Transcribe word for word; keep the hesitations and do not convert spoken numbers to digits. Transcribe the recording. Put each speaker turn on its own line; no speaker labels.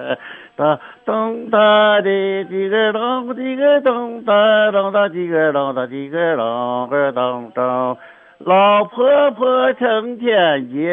当当当的几个当几个当当当当几个当当几个当个当当，老婆婆成天结。